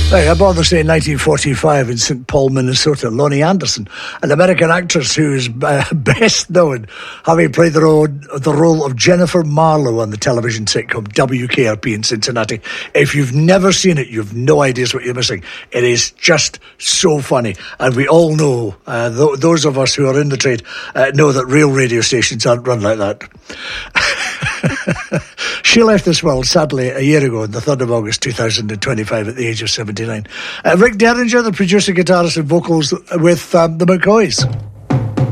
I bother saying 1945 in St. Paul, Minnesota. Lonnie Anderson, an American actress who is best known having played the role of Jennifer Marlowe on the television sitcom WKRP in Cincinnati. If you've never seen it, you've no idea what you're missing. It is just so funny. And we all know, those of us who are in the trade, know that real radio stations aren't run like that. She left this world, sadly, a year ago on the 3rd of August 2025 at the age of 79. Rick Derringer, the producer, guitarist and vocals with the McCoys.